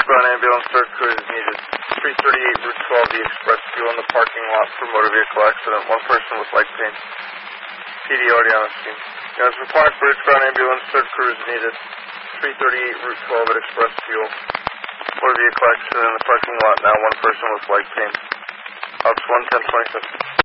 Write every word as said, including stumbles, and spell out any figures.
Brown ambulance, third crew is needed. three thirty-eight Route twelve, the express fuel in the parking lot for motor vehicle accident. One person with leg pain. P D already on the scene. Units report Bridge Brown ambulance, third crew is needed. three thirty-eight Route twelve at express fuel. Motor vehicle accident in the parking lot now. One person with leg pain. Ops one ten twenty-seven.